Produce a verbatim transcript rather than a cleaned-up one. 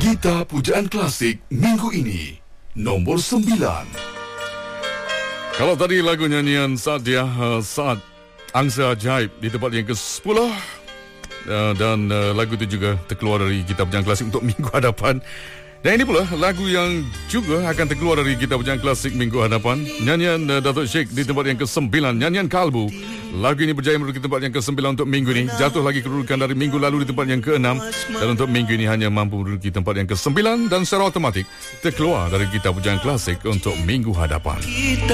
Gita Pujaan Klasik minggu ini nombor sembilan. Kalau tadi lagu nyanyian Saat Dia uh, Saat Angsa Ajaib di tempat yang ke sepuluh, uh, dan uh, lagu itu juga terkeluar dari Gita Pujaan Klasik untuk minggu hadapan. Dan ini pula lagu yang juga akan terkeluar dari Gita Pujaan Klasik minggu hadapan. Nyanyian uh, Datuk Sheikh di tempat yang ke sembilan, nyanyian Kalbu. Lagu ini berjaya menduduki tempat yang ke sembilan untuk minggu ini. Jatuh lagi kedudukan dari minggu lalu di tempat yang ke enam. Dan untuk minggu ini hanya mampu menduduki tempat yang ke sembilan dan secara otomatik terkeluar dari Gita Pujaan Klasik untuk minggu hadapan.